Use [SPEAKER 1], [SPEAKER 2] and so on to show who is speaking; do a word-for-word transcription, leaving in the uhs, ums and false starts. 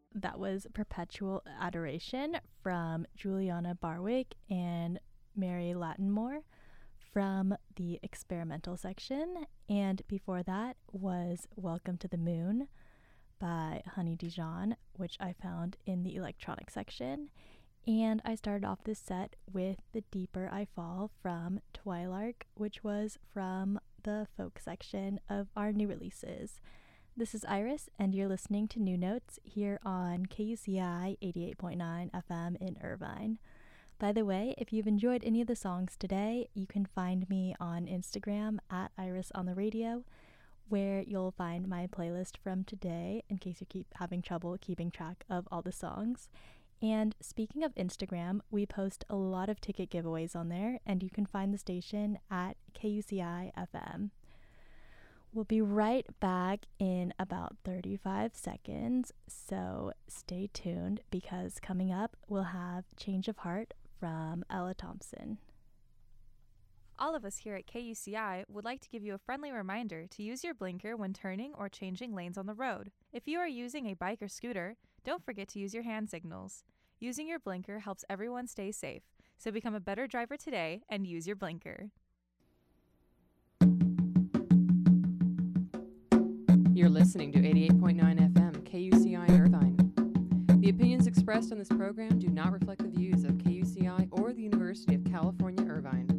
[SPEAKER 1] That was Perpetual Adoration from Juliana Barwick and Mary Lattimore from the experimental section. And before that was Welcome to the Moon by Honey Dijon, which I found in the electronic section. And I started off this set with The Deeper I Fall from Twilark, which was from the folk section of our new releases. This is Iris, and you're listening to New Notes here on K U C I eighty-eight point nine F M in Irvine. By the way, if you've enjoyed any of the songs today, you can find me on Instagram at Iris on the Radio, where you'll find my playlist from today in case you keep having trouble keeping track of all the songs. And speaking of Instagram, we post a lot of ticket giveaways on there, and you can find the station at K U C I F M. We'll be right back in about thirty-five seconds, so stay tuned because coming up we'll have Change of Heart from Ella Thompson.
[SPEAKER 2] All of us here at K U C I would like to give you a friendly reminder to use your blinker when turning or changing lanes on the road. If you are using a bike or scooter, don't forget to use your hand signals. Using your blinker helps everyone stay safe, so become a better driver today and use your blinker.
[SPEAKER 3] You're listening to eighty-eight point nine F M, K U C I Irvine. The opinions expressed on this program do not reflect the views of K U C I or the University of California, Irvine.